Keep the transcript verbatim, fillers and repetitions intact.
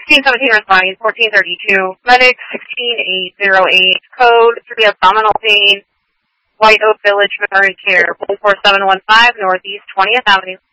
sixteen seventeen responding, fourteen thirty-two. Medic sixteen eight oh eight. Code three abdominal pain. White Oak Village Memory Care, one four seven one five Northeast twentieth Avenue.